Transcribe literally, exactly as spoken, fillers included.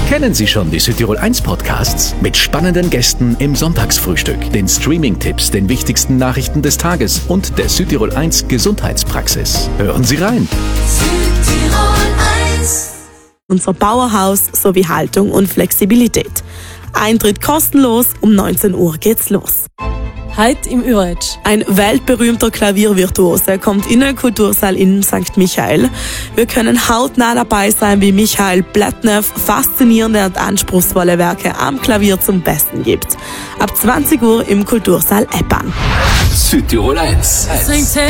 Kennen Sie schon die Südtirol eins Podcasts? Mit spannenden Gästen im Sonntagsfrühstück, den Streaming-Tipps, den wichtigsten Nachrichten des Tages und der Südtirol eins Gesundheitspraxis. Hören Sie rein! Südtirol eins. Unser Powerhouse sowie Haltung und Flexibilität. Eintritt kostenlos, um neunzehn Uhr geht's los. Heute im Üretsch. Ein weltberühmter Klaviervirtuose kommt in den Kultursaal in Sankt Michael. Wir können hautnah dabei sein, wie Michael Plätnev faszinierende und anspruchsvolle Werke am Klavier zum Besten gibt. Ab zwanzig Uhr im Kultursaal Eppan. Südtirol eins.